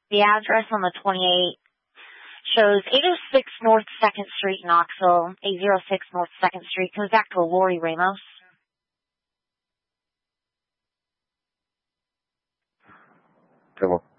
The address on the 28 shows 806 North 2nd Street, Knoxville. 806 North 2nd Street. Comes back to Lori Ramos. Okay, well.